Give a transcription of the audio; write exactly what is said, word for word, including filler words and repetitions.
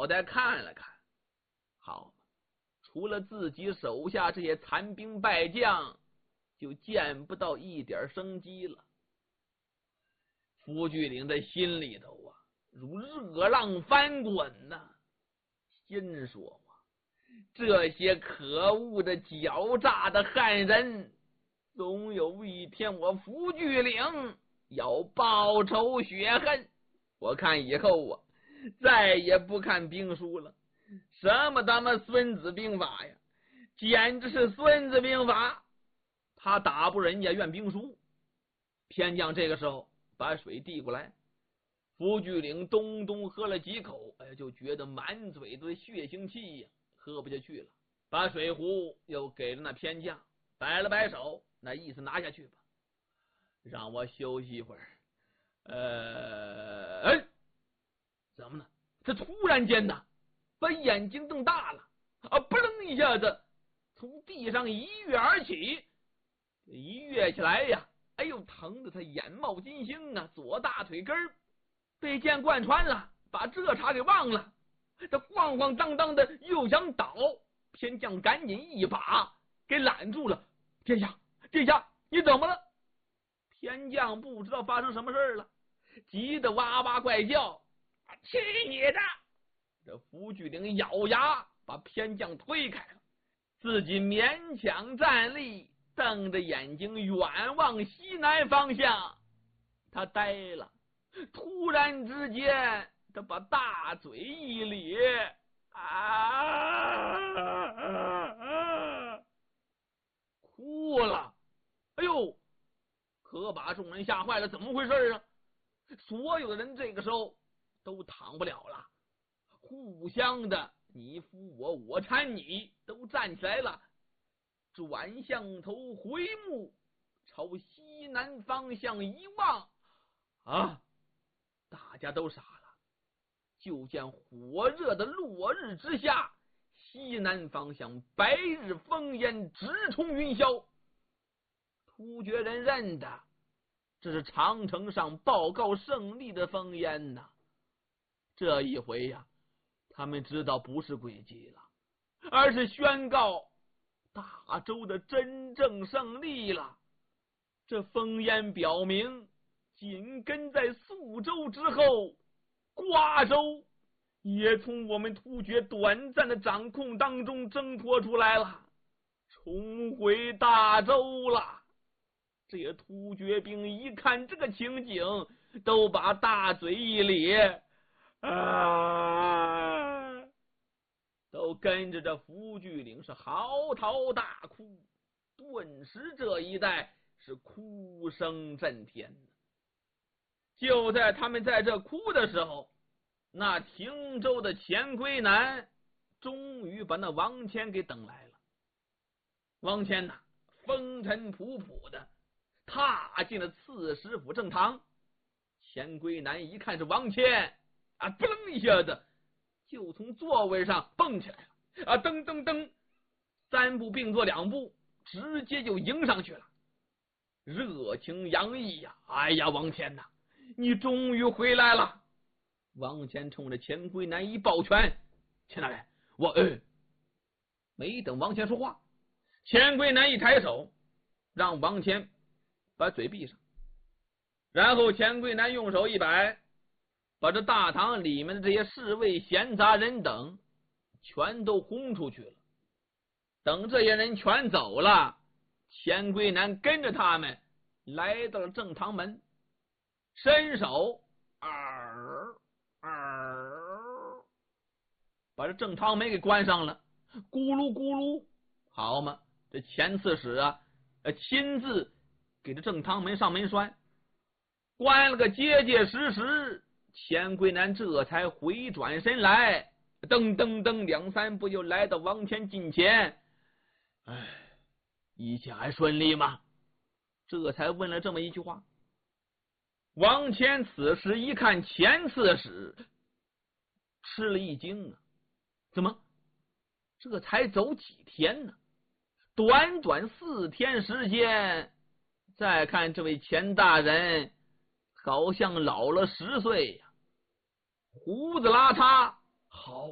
脑袋看了看，好，除了自己手下这些残兵败将，就见不到一点生机了。福聚灵的心里头啊，如热浪翻滚呐、啊，心说啊，这些可恶的狡诈的汉人，总有一天我福聚灵要报仇雪恨。我看以后啊，再也不看兵书了，什么他妈孙子兵法呀，简直是孙子兵法，他打不人家愿兵书。偏将这个时候把水递过来，福聚灵东东喝了几口，哎，就觉得满嘴的血腥气呀，喝不下去了，把水壶又给了那偏将，摆了摆手，那意思拿下去吧，让我休息一会儿。呃，哎，怎么呢？他突然间呢，把眼睛瞪大了，啊，扑棱一下子从地上一跃而起，一跃起来呀，哎呦，疼得他眼冒金星啊，左大腿根被箭贯穿了，把这茬给忘了。他晃晃荡荡的又想倒，偏将赶紧一把给揽住了。殿下，殿下，你怎么了？偏将不知道发生什么事了，急得哇哇怪叫。去你的！这福聚灵咬牙把偏将推开了，自己勉强站立，瞪着眼睛远望西南方向。他呆了，突然之间他把大嘴一咧，啊，哭了。哎呦，可把众人吓坏了，怎么回事啊？所有的人这个时候都躺不了了，互相的你扶我，我搀你，都站起来了，转向头回目朝西南方向一望，啊，大家都傻了。就见火热的落日之下，西南方向白日烽烟直冲云霄。突厥人认得这是长城上报告胜利的烽烟呐。这一回呀、啊，他们知道不是诡计了，而是宣告大周的真正胜利了。这烽烟表明，紧跟在肃州之后，瓜州也从我们突厥短暂的掌控当中挣脱出来了，重回大周了。这些突厥兵一看这个情景，都把大嘴一咧，啊，都跟着这福聚灵是嚎啕大哭，顿时这一带是哭声震天。就在他们在这哭的时候，那汀州的钱归南终于把那王谦给等来了。王谦呐，风尘仆仆的踏进了刺史府正堂。钱归南一看是王谦啊，扑棱一下子就从座位上蹦起来了，啊，噔噔噔，三步并作两步，直接就迎上去了，热情洋溢呀！哎呀，王谦呐，你终于回来了！王谦冲着钱归南一抱拳：“钱大人，我呃……”没等王谦说话，钱归南一抬手，让王谦把嘴闭上，然后钱归南用手一摆，把这大堂里面的这些侍卫闲杂人等全都轰出去了。等这些人全走了，钱归南跟着他们来到了正堂门，伸手耳耳把这正堂门给关上了，咕噜咕噜，好嘛，这钱刺史啊，亲自给这正堂门上门栓，关了个结结实实。钱归南这才回转身来，噔噔噔两三步就来到王谦近前。哎，一切还顺利吗？这才问了这么一句话。王谦此时一看钱刺史，吃了一惊啊，怎么这才走几天呢？短短四天时间，再看这位钱大人好像老了十岁呀，胡子拉碴，好